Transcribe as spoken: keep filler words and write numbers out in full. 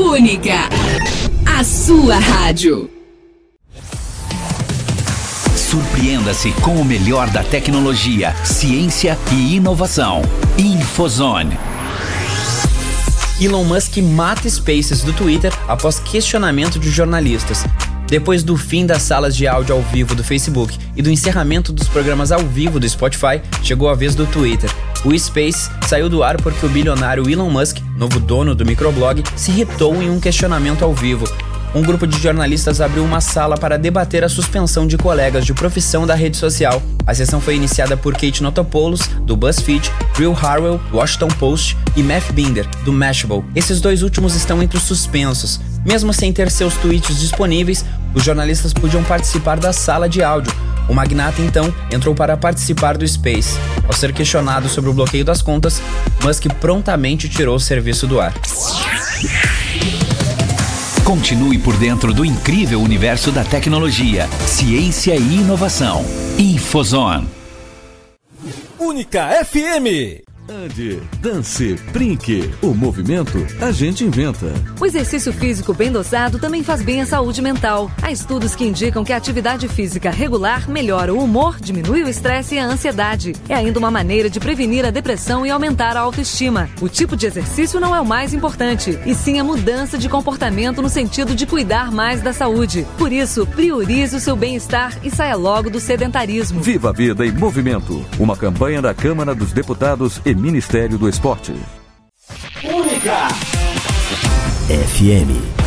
Única, a sua rádio. Surpreenda-se com o melhor da tecnologia, ciência e inovação. Infozone. Elon Musk mata Spaces do Twitter após questionamento de jornalistas. Depois do fim das salas de áudio ao vivo do Facebook e do encerramento dos programas ao vivo do Spotify, chegou a vez do Twitter. O Space saiu do ar porque o bilionário Elon Musk, novo dono do microblog, se irritou em um questionamento ao vivo. Um grupo de jornalistas abriu uma sala para debater a suspensão de colegas de profissão da rede social. A sessão foi iniciada por Kate Notopoulos, do BuzzFeed, Will Harwell, do Washington Post e Matt Binder, do Mashable. Esses dois últimos estão entre os suspensos. Mesmo sem ter seus tweets disponíveis, os jornalistas podiam participar da sala de áudio. O magnata, então, entrou para participar do Space. Ao ser questionado sobre o bloqueio das contas, Musk prontamente tirou o serviço do ar. Continue por dentro do incrível universo da tecnologia, ciência e inovação. Infozone. Única F M. Ande, dance, brinque. O movimento a gente inventa. O exercício físico bem dosado também faz bem à saúde mental. Há estudos que indicam que a atividade física regular melhora o humor, diminui o estresse e a ansiedade. É ainda uma maneira de prevenir a depressão e aumentar a autoestima. O tipo de exercício não é o mais importante, e sim a mudança de comportamento no sentido de cuidar mais da saúde. Por isso, priorize o seu bem-estar e saia logo do sedentarismo. Viva a vida em movimento. Uma campanha da Câmara dos Deputados e Ministério do Esporte. Única F M.